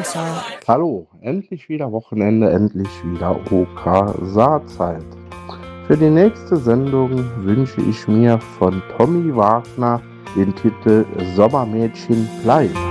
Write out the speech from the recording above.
Talk. Hallo, endlich wieder Wochenende, endlich wieder OK-Saarzeit. Für die nächste Sendung wünsche ich mir von Tommy Wagner den Titel Sommermädchen bleibt.